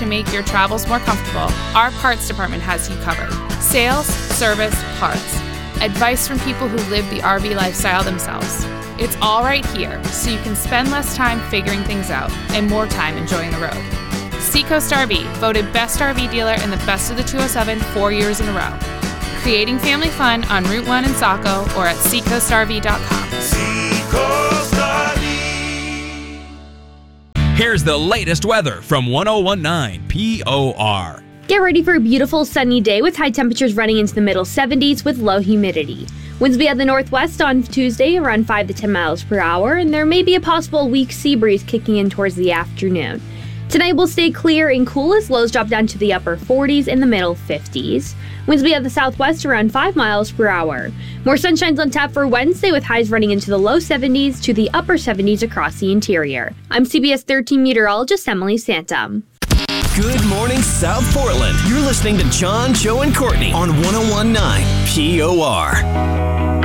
to make your travels more comfortable, our parts department has you covered. Sales, service, parts. Advice from people who live the RV lifestyle themselves. It's all right here, so you can spend less time figuring things out and more time enjoying the road. Seacoast RV, voted best RV dealer in the Best of the 207 4 years in a row. Creating family fun on Route 1 in Saco or at seacoastrv.com. Seacoast RV. Here's the latest weather from 1019 POR. Get ready for a beautiful sunny day with high temperatures running into the middle 70s with low humidity. Winds will be at the northwest on Tuesday around 5 to 10 miles per hour, and there may be a possible weak sea breeze kicking in towards the afternoon. Tonight will stay clear and cool as lows drop down to the upper 40s and the middle 50s. Winds will be at the southwest around 5 miles per hour. More sunshine's on tap for Wednesday with highs running into the low 70s to the upper 70s across the interior. I'm CBS 13 meteorologist Emily Santum. Good morning, South Portland. You're listening to John, Joe, and Courtney on 1019 POR.